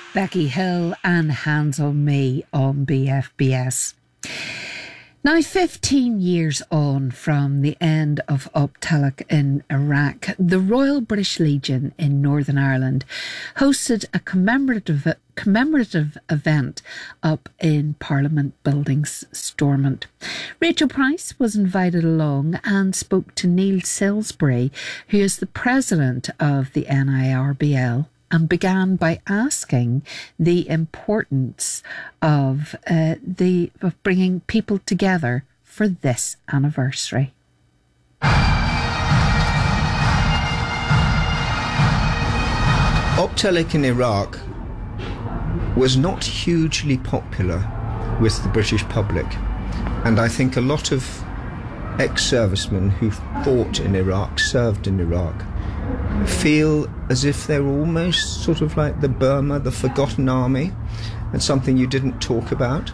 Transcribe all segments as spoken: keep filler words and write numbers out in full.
Becky Hill and Hands on Me on B F B S. Now, fifteen years on from the end of Optelic in Iraq, the Royal British Legion in Northern Ireland hosted a commemorative commemorative event up in Parliament Buildings, Stormont. Rachel Price was invited along and spoke to Neil Salisbury, who is the president of the N I R B L, and began by asking the importance of uh, the of bringing people together for this anniversary. Optelic in Iraq was not hugely popular with the British public, and I think a lot of ex-servicemen who fought in Iraq, served in Iraq, feel as if they were almost sort of like the Burma, the forgotten army, and something you didn't talk about.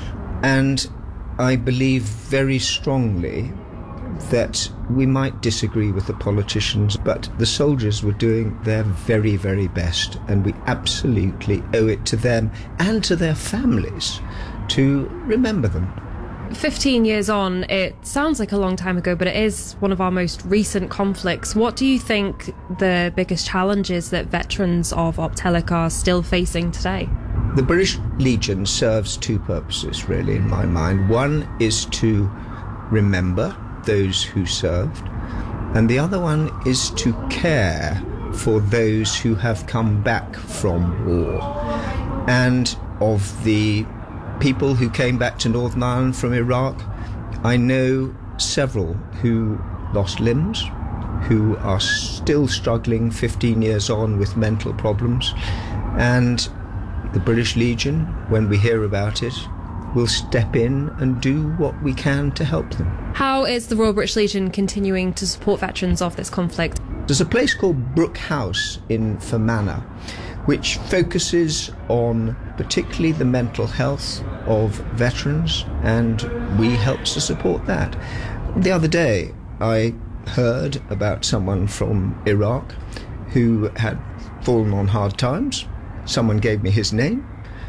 And I believe very strongly that we might disagree with the politicians, but the soldiers were doing their very, very best, and we absolutely owe it to them and to their families to remember them. fifteen years on, it sounds like a long time ago, but it is one of our most recent conflicts. What do you think the biggest challenges that veterans of Optelic are still facing today? The British Legion serves two purposes, really, in my mind. One is to remember those who served, and the other one is to care for those who have come back from war. And of the people who came back to Northern Ireland from Iraq, I know several who lost limbs, who are still struggling fifteen years on with mental problems, and the British Legion, when we hear about it, will step in and do what we can to help them. How is the Royal British Legion continuing to support veterans of this conflict? There's a place called Brook House in Fermanagh, which focuses on particularly the mental health of veterans, and we help to support that. The other day, I heard about someone from Iraq who had fallen on hard times. Someone gave me his name,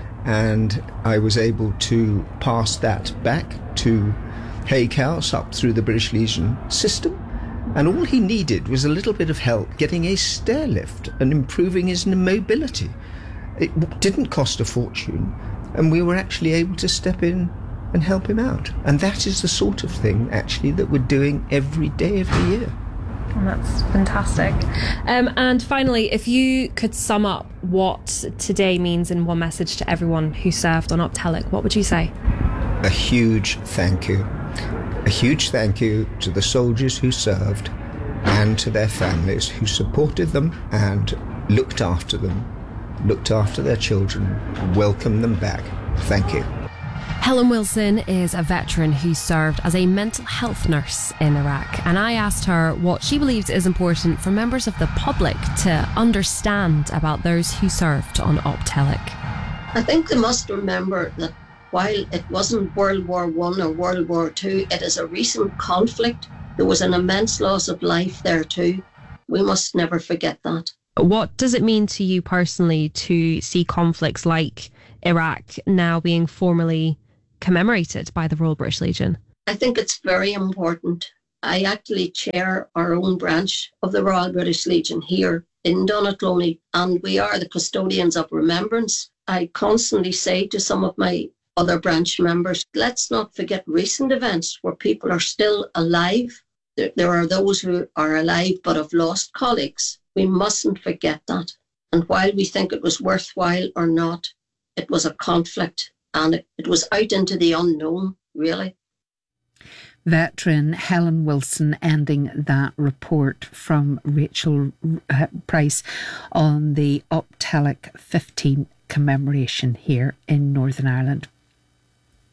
and I was able to pass that back to Haig House up through the British Legion system. And all he needed was a little bit of help getting a stair lift and improving his mobility. It didn't cost a fortune, and we were actually able to step in and help him out. And that is the sort of thing, actually, that we're doing every day of the year. And that's fantastic. Um, and finally, if you could sum up what today means in one message to everyone who served on Optelic, what would you say? A huge thank you. A huge thank you to the soldiers who served and to their families who supported them and looked after them, looked after their children, welcomed them back. Thank you. Helen Wilson is a veteran who served as a mental health nurse in Iraq, and I asked her what she believes is important for members of the public to understand about those who served on Optelic. I think they must remember that while it wasn't World War One or World War Two, it is a recent conflict. There was an immense loss of life there too. We must never forget that. What does it mean to you personally to see conflicts like Iraq now being formally commemorated by the Royal British Legion? I think it's very important. I actually chair our own branch of the Royal British Legion here in Donaghcloney, and we are the custodians of remembrance. I constantly say to some of my other branch members, let's not forget recent events where people are still alive. There, there are those who are alive but have lost colleagues. We mustn't forget that. And while we think it was worthwhile or not, it was a conflict, and it, it was out into the unknown, really. Veteran Helen Wilson ending that report from Rachel uh, Price on the Optelic fifteen commemoration here in Northern Ireland.